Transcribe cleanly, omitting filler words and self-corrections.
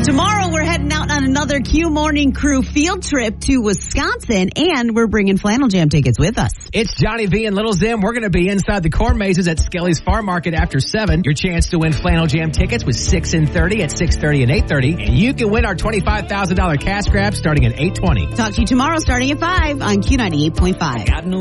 Tomorrow, we're heading out on another Q Morning Crew field trip to Wisconsin, and we're bringing Flannel Jam tickets with us. It's Johnny V and Little Zim. We're going to be inside the corn mazes at Skelly's Farm Market after 7. Your chance to win Flannel Jam tickets was 6 and 30 at 6:30 and 8:30. And you can win our $25,000 cash grab starting at 8:20. Talk to you tomorrow starting at 5 on Q98.5.